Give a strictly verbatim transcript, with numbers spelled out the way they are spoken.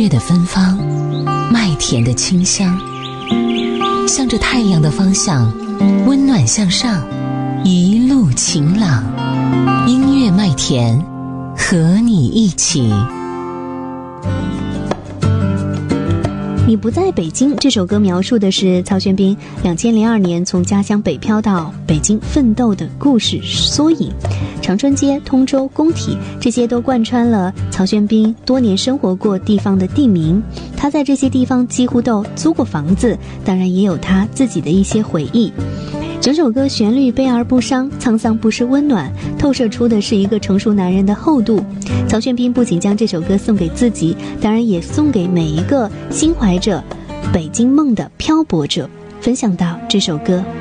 月的芬芳，麦田的清香，向着太阳的方向，温暖向上，一路晴朗。音乐麦田，和你一起。 你不在北京这首歌描述的是曹轩宾两千零二年从家乡北漂到北京奋斗的故事缩影。长春街、通州、工体，这些都贯穿了曹轩宾多年生活过地方的地名。他在这些地方几乎都租过房子，当然也有他自己的一些回忆。整首歌旋律悲而不伤，沧桑不失温暖，透射出的是一个成熟男人的厚度。曹轩宾不仅将这首歌送给自己，当然也送给每一个心怀着北京梦的漂泊者。分享到这首歌